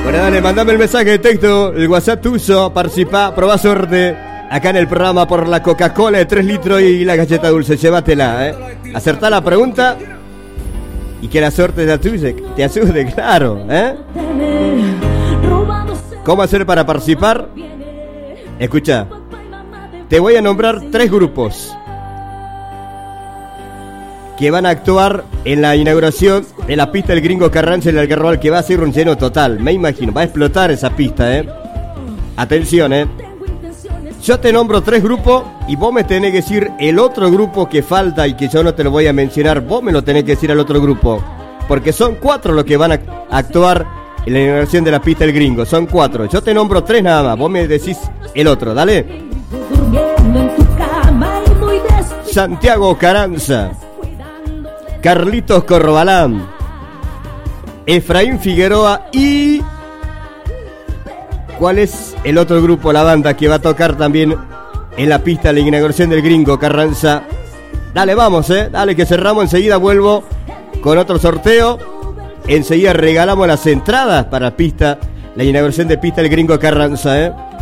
Bueno, dale, mandame el mensaje de texto, el WhatsApp tuyo, participá, probá suerte acá en el programa por la Coca-Cola de 3 litros y la galleta dulce, llévatela, Acertá la pregunta y que la suerte te ayude, claro, ¿Cómo hacer para participar? Escucha, te voy a nombrar 3 grupos que van a actuar en la inauguración de la pista del Gringo Carranza en el Algarrobal, que va a ser un lleno total, me imagino, va a explotar esa pista, Atención, Yo te nombro 3 grupos y vos me tenés que decir el otro grupo que falta y que yo no te lo voy a mencionar, vos me lo tenés que decir al otro grupo, porque son 4 los que van a actuar en la inauguración de la pista del Gringo, son 4, yo te nombro 3 nada más, vos me decís el otro, dale. Santiago Carranza, Carlitos Corbalán, Efraín Figueroa y... ¿cuál es el otro grupo, la banda que va a tocar también en la pista de la inauguración del Gringo Carranza? Dale, vamos, dale que cerramos, enseguida vuelvo con otro sorteo. Enseguida regalamos las entradas para la inauguración de pista del Gringo Carranza,